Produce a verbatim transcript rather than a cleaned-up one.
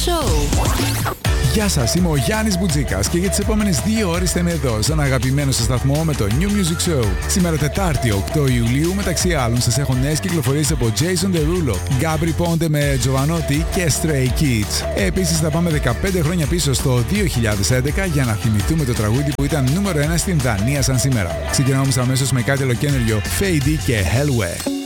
Show. Γεια σας, είμαι ο Γιάννης Μπουτζίκας και για τις επόμενες δύο ώρες θα είμαι εδώ στον αγαπημένο σας σταθμό με το New Music Show. Σήμερα Τετάρτη, οκτώ Ιουλίου, μεταξύ άλλων σας έχω νέες κυκλοφορίες από Jason Derulo, Gabri Ponte με Giovanotti και Stray Kids. Επίσης θα πάμε δεκαπέντε χρόνια πίσω στο δύο χιλιάδες έντεκα για να θυμηθούμε το τραγούδι που ήταν νούμερο ένα στην Δανία σαν σήμερα. Ξεκινάμε αμέσως με κάτι ολοκαίνουργιο, Fady και Hellway.